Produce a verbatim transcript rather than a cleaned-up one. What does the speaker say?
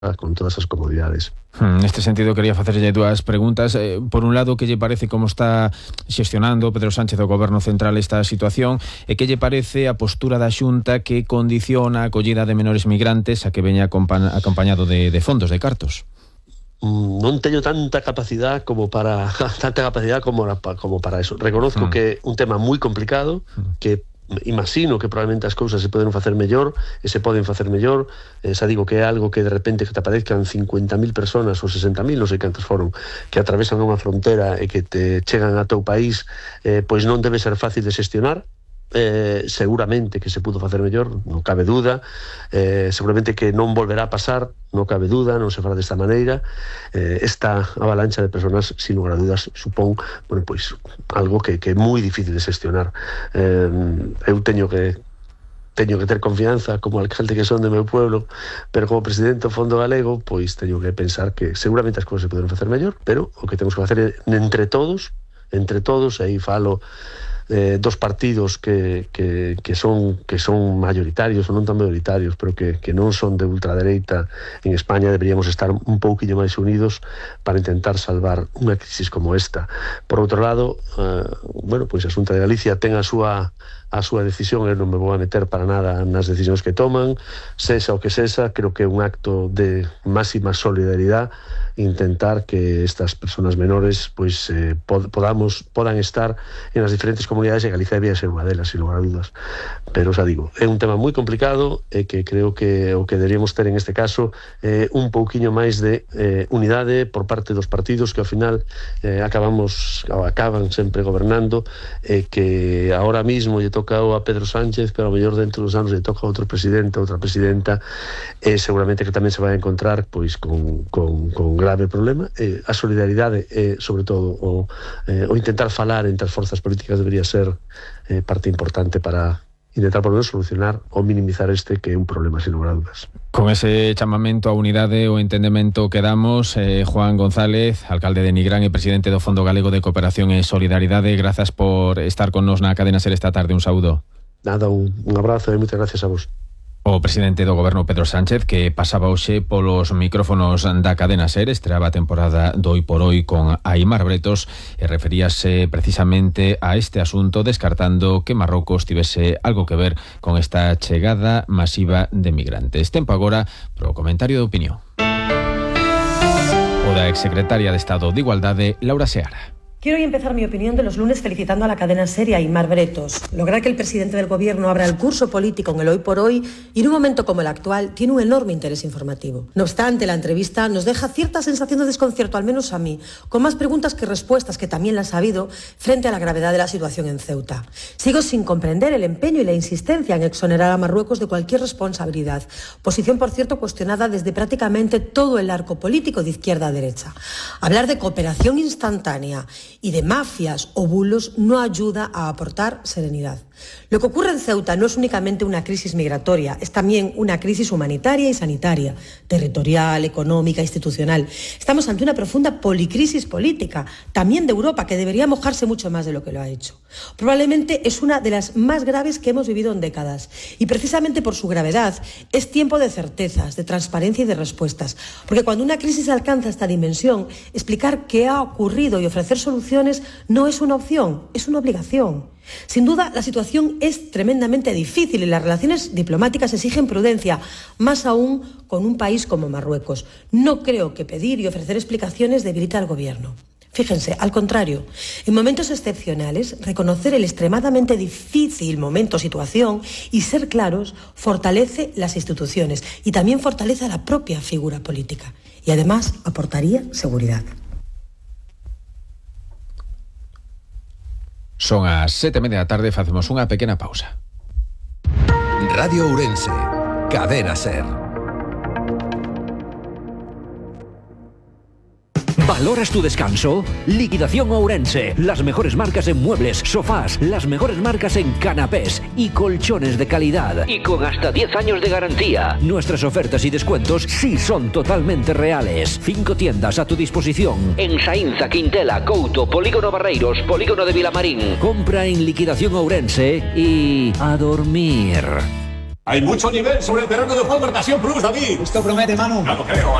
con todas as comodidades. Neste sentido, quería facerlle dúas preguntas. Eh, por un lado, que lle parece como está xestionando Pedro Sánchez o Goberno Central esta situación, e que lle parece a postura da Xunta que condiciona a acollida de menores migrantes a que veña acompa- acompañado de, de fondos, de cartos? Non teño tanta capacidade como para tanta capacidade como, como para eso. Reconozco mm. que é un tema moi complicado, mm. que imagino que probablemente as cousas se poden facer mellor e se poden facer mellor. Eh, xa digo que é algo que de repente que te aparezcan cincuenta mil personas ou sesenta mil, non sei cantos foron, que atravesan unha frontera e que te chegan a teu país, eh, pois non debe ser fácil de xestionar. Eh, seguramente que se pudo facer mellor, non cabe duda, eh, seguramente que non volverá a pasar, non cabe duda, non se fará desta maneira. Eh, esta avalancha de personas, sin lugar a dudas, supón, bueno, pois, algo que, que é moi difícil de xestionar. Eh, eu teño que teño que ter confianza como alcalde que son do meu pueblo, pero como presidente do Fondo Galego, pois teño que pensar que seguramente as cousas se poden facer mellor, pero o que temos que facer é entre todos, entre todos, aí falo Eh, dos partidos que, que, que, son, que son mayoritarios ou non tan mayoritarios, pero que, que non son de ultradereita en España, deberíamos estar un pouquinho máis unidos para intentar salvar unha crisis como esta. Por outro lado, eh, bueno, pois a Xunta de Galicia ten a súa a súa decisión, eu non me vou a meter para nada nas decisións que toman, sexa o que sexa, creo que é un acto de máxima solidaridade intentar que estas persoas menores pois eh, pod podamos podan estar en as diferentes comunidades e Galicia debía ser unha delas, sin lugar a dudas. Pero xa digo, é un tema moi complicado e que creo que o que deberíamos ter en este caso é eh, un pouquiño máis de eh, unidade por parte dos partidos que ao final eh, acabamos ou acaban sempre gobernando, e eh, que agora mismo lle toca a Pedro Sánchez, pero ao mellor dentro dos anos lle toca a outro presidente, outra presidenta, e eh, seguramente que tamén se vai a encontrar pois con, con, con grave problema. Eh, a solidaridade e, sobre todo, o, eh, o intentar falar entre as forzas políticas debería ser eh, parte importante para intentar, por lo menos, solucionar ou minimizar este que é un problema, sin lugar a dudas. Con ese chamamento a unidade o entendemento que damos, eh, Juan González, alcalde de Nigrán e presidente do Fondo Galego de Cooperación e Solidaridade, grazas por estar con nos na Cadena Ser esta tarde. Un saúdo. Nada, un, un abrazo e moitas gracias a vos. O presidente do Goberno, Pedro Sánchez, que pasaba hoxe polos micrófonos da Cadena Ser, estreaba a temporada do Hoy por Hoy con Aimar Bretos, e referíase precisamente a este asunto, descartando que Marrocos tivese algo que ver con esta chegada masiva de migrantes. Tempo agora pro comentario de opinión. O da exsecretaria de Estado de Igualdade, Laura Seara. Quiero hoy empezar mi opinión de los lunes felicitando a la cadena Ser y a Aimar Bretos. Lograr que el presidente del gobierno abra el curso político en el Hoy por Hoy y en un momento como el actual tiene un enorme interés informativo. No obstante, la entrevista nos deja cierta sensación de desconcierto, al menos a mí, con más preguntas que respuestas, que también las ha habido, frente a la gravedad de la situación en Ceuta. Sigo sin comprender el empeño y la insistencia en exonerar a Marruecos de cualquier responsabilidad, posición, por cierto, cuestionada desde prácticamente todo el arco político de izquierda a derecha. Hablar de cooperación instantánea y de mafias o bulos no ayuda a aportar serenidad. Lo que ocurre en Ceuta no es únicamente una crisis migratoria, es también una crisis humanitaria y sanitaria, territorial, económica, institucional. Estamos ante una profunda policrisis política, también de Europa, que debería mojarse mucho más de lo que lo ha hecho. Probablemente es una de las más graves que hemos vivido en décadas, y precisamente por su gravedad es tiempo de certezas, de transparencia y de respuestas, porque cuando una crisis alcanza esta dimensión, explicar qué ha ocurrido y ofrecer soluciones no es una opción, es una obligación. Sin duda, la situación es tremendamente difícil y las relaciones diplomáticas exigen prudencia, más aún con un país como Marruecos. No creo que pedir y ofrecer explicaciones debilite al gobierno. Fíjense, al contrario, en momentos excepcionales, reconocer el extremadamente difícil momento, situación y ser claros fortalece las instituciones y también fortalece a la propia figura política. Y además aportaría seguridad. Son as sete e media da tarde, facemos unha pequena pausa. Radio Ourense, Cadena Ser. ¿Valoras tu descanso? Liquidación Ourense. Las mejores marcas en muebles, sofás, las mejores marcas en canapés y colchones de calidad. Y con hasta diez años de garantía. Nuestras ofertas y descuentos sí son totalmente reales. Cinco tiendas a tu disposición. En Saínza, Quintela, Couto, Polígono Barreiros, Polígono de Vilamarín. Compra en Liquidación Ourense y a dormir. Hay mucho nivel sobre el terreno de juego en Ocasión Plus, David. Esto promete, Manu. No lo creo.